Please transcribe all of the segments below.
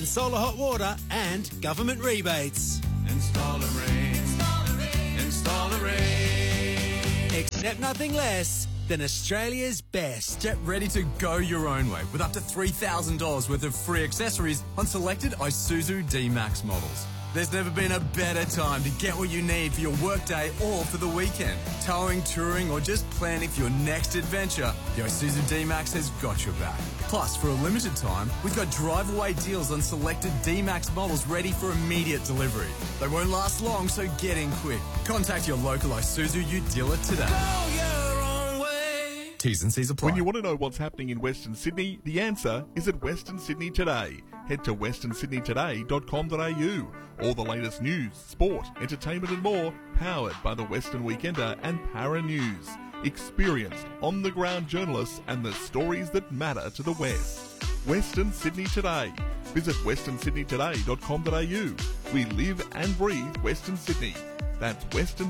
solar hot water and government rebates. Install a ring. Install a ring. Install a ring. Accept nothing less than Australia's best. Get ready to go your own way with up to $3,000 worth of free accessories on selected Isuzu D-Max models. There's never been a better time to get what you need for your workday or for the weekend. Towing, touring, or just planning for your next adventure, the Isuzu D-Max has got your back. Plus, for a limited time, we've got drive-away deals on selected D-Max models ready for immediate delivery. They won't last long, so get in quick. Contact your local Isuzu Ute dealer today. Go your own way. T's and C's apply. When you want to know what's happening in Western Sydney, the answer is at Western Sydney Today. Head to westernsydneytoday.com.au. All the latest news, sport, entertainment and more, powered by the Western Weekender and Para News. Experienced, on-the-ground journalists and the stories that matter to the West. Western Sydney Today. Visit westernsydneytoday.com.au. We live and breathe Western Sydney. That's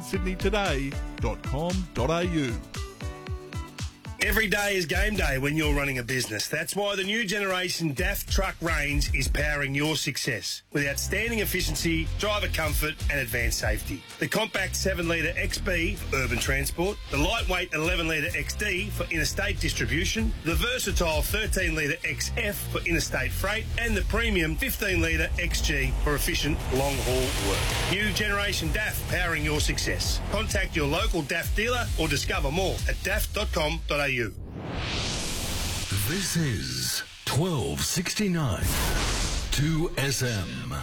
westernsydneytoday.com.au. Every day is game day when you're running a business. That's why the new generation DAF truck range is powering your success with outstanding efficiency, driver comfort and advanced safety. The compact 7-litre XB for urban transport, the lightweight 11-litre XD for interstate distribution, the versatile 13-litre XF for interstate freight and the premium 15-litre XG for efficient long-haul work. New generation DAF powering your success. Contact your local DAF dealer or discover more at daf.com.au. This is 1269 2SM.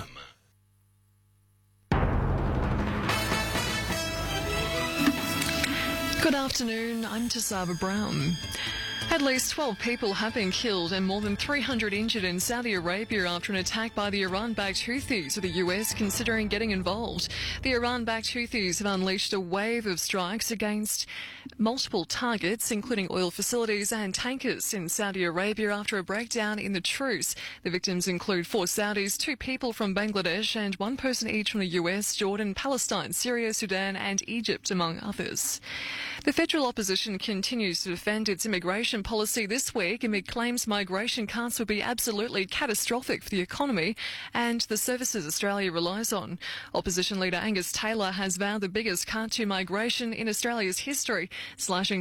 Good afternoon, I'm Tasava Brown. At least 12 people have been killed and more than 300 injured in Saudi Arabia after an attack by the Iran-backed Houthis, with the US considering getting involved. The Iran-backed Houthis have unleashed a wave of strikes against multiple targets, including oil facilities and tankers in Saudi Arabia after a breakdown in the truce. The victims include 4 Saudis, 2 people from Bangladesh and 1 person each from the US, Jordan, Palestine, Syria, Sudan and Egypt, among others. The federal opposition continues to defend its immigration policy this week amid claims migration cuts would be absolutely catastrophic for the economy and the services Australia relies on. Opposition leader Angus Taylor has vowed the biggest cut to migration in Australia's history, slashing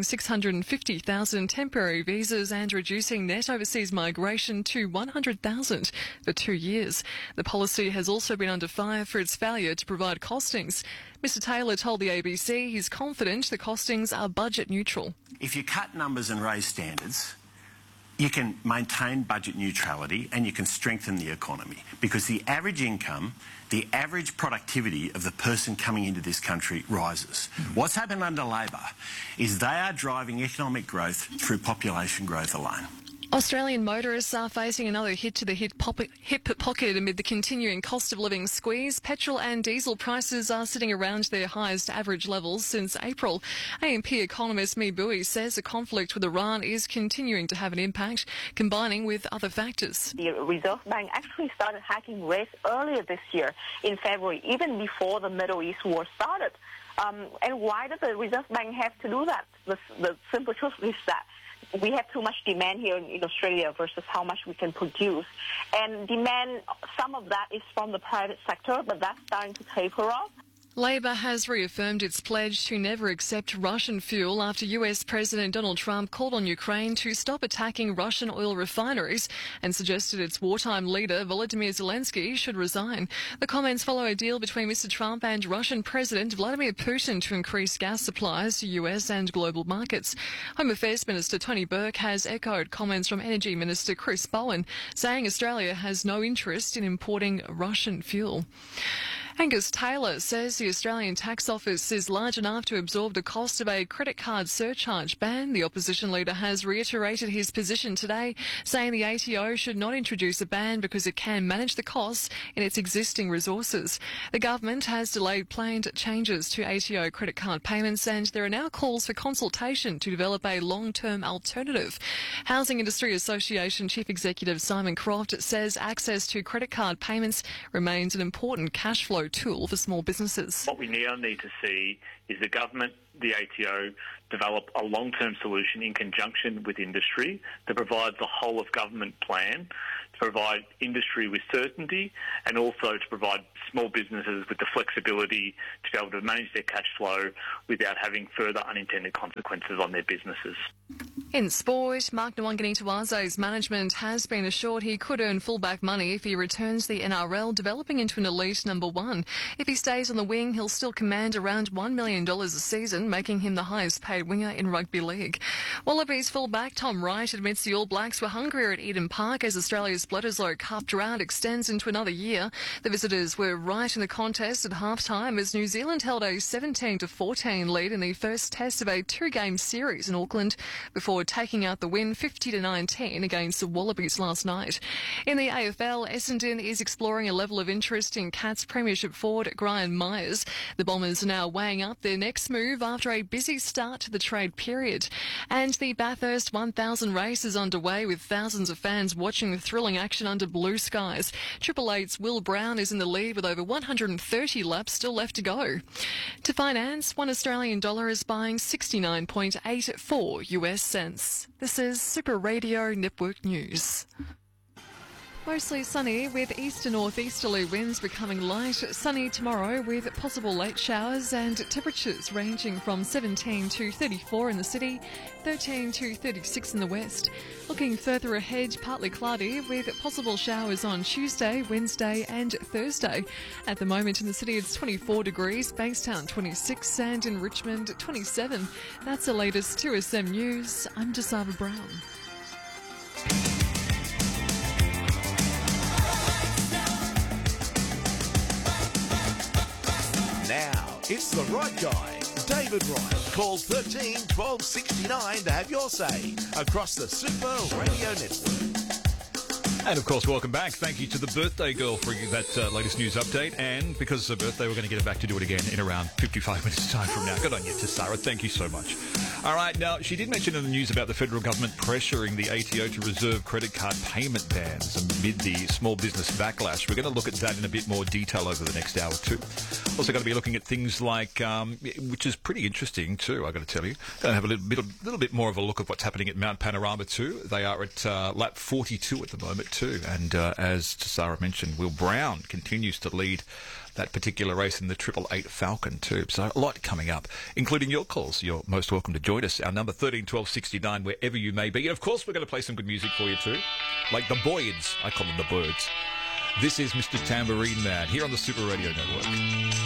650,000 temporary visas and reducing net overseas migration to 100,000 for 2 years. The policy has also been under fire for its failure to provide costings. Mr Taylor told the ABC he's confident the costings are budget neutral. If you cut numbers and raise standards, you can maintain budget neutrality and you can strengthen the economy, because the average income, the average productivity of the person coming into this country rises. What's happened under Labor is they are driving economic growth through population growth alone. Australian motorists are facing another hit to the hip pocket amid the continuing cost of living squeeze. Petrol and diesel prices are sitting around their highest average levels since April. AMP economist Mi Bui says the conflict with Iran is continuing to have an impact, combining with other factors. The Reserve Bank actually started hiking rates earlier this year in February, even before the Middle East war started. And why does the Reserve Bank have to do that? The simple truth is that we have too much demand here in Australia versus how much we can produce. And demand, some of that is from the private sector, but that's starting to taper off. Labor has reaffirmed its pledge to never accept Russian fuel after US President Donald Trump called on Ukraine to stop attacking Russian oil refineries and suggested its wartime leader Volodymyr Zelensky should resign. The comments follow a deal between Mr Trump and Russian President Vladimir Putin to increase gas supplies to US and global markets. Home Affairs Minister Tony Burke has echoed comments from Energy Minister Chris Bowen, saying Australia has no interest in importing Russian fuel. Angus Taylor says the Australian Tax Office is large enough to absorb the cost of a credit card surcharge ban. The opposition leader has reiterated his position today, saying the ATO should not introduce a ban because it can manage the costs in its existing resources. The government has delayed planned changes to ATO credit card payments, and there are now calls for consultation to develop a long-term alternative. Housing Industry Association Chief Executive Simon Croft says access to credit card payments remains an important cash flow tool for small businesses. What we now need to see is the government, the ATO, develop a long-term solution in conjunction with industry that provides a whole-of-government plan to provide industry with certainty and also to provide small businesses with the flexibility to be able to manage their cash flow without having further unintended consequences on their businesses. In sport, Mark Nwangani-Tawazo's management has been assured he could earn fullback money if he returns to the NRL, developing into an elite number one. If he stays on the wing, he'll still command around $1 million a season, making him the highest paid winger in rugby league. Wallabies fullback Tom Wright admits the All Blacks were hungrier at Eden Park as Australia's Bledisloe Cup drought extends into another year. The visitors were right in the contest at half-time as New Zealand held a 17-14 lead in the first test of a two-game series in Auckland before taking out the win 50-19 against the Wallabies last night. In the AFL, Essendon is exploring a level of interest in Cats Premiership forward Gryan Myers. The Bombers are now weighing up their next move after a busy start to the trade period. And the Bathurst 1000 race is underway with thousands of fans watching the thrilling action under blue skies. Triple Eight's Will Brown is in the lead with over 130 laps still left to go. To finance, $1 Australian is buying 69.84 US cents. This is Super Radio Network News. Mostly sunny with east to northeasterly winds becoming light. Sunny tomorrow with possible late showers and temperatures ranging from 17 to 34 in the city, 13 to 36 in the west. Looking further ahead, partly cloudy with possible showers on Tuesday, Wednesday and Thursday. At the moment in the city it's 24 degrees, Bankstown 26 and in Richmond 27. That's the latest 2SM News. I'm Jasava Brown. Now, it's the right guy, David Wright. Call 13 12 69 to have your say across the Super Radio Network. And, of course, welcome back. Thank you to the birthday girl for that latest news update. And because it's her birthday, we're going to get her back to do it again in around 55 minutes' time from now. Good on you, Sarah. Thank you so much. All right, now, she did mention in the news about the federal government pressuring the ATO to reserve credit card payment bans amid the small business backlash. We're going to look at that in a bit more detail over the next hour too. Also going to be looking at things like, which is pretty interesting too, I've got to tell you. Going to have a little bit more of a look at what's happening at Mount Panorama too. They are at lap 42 at the moment too. And as Sarah mentioned, Will Brown continues to lead that particular race in the 888 Falcon too. So a lot coming up, including your calls. You're most welcome to join us. Our number 13 12 69, wherever you may be. And of course, we're going to play some good music for you too, like the Boyds. I call them the Birds. This is Mr. Tambourine Man here on the Super Radio Network.